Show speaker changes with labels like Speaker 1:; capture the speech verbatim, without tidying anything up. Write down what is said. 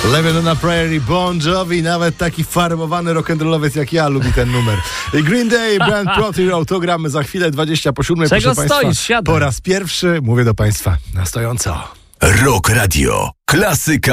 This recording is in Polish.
Speaker 1: Living on a Prairie, Bon Jovi, nawet taki farbowany rock'n'rollowiec jak ja lubi ten numer. Green Day, Brand Proty, autogramy za chwilę, dwadzieścia po siódmej.
Speaker 2: Czego
Speaker 1: proszę
Speaker 2: stoisz?
Speaker 1: Państwa,
Speaker 2: Siadaj.
Speaker 1: po raz pierwszy mówię do Państwa na stojąco.
Speaker 3: Rock Radio. Klasyka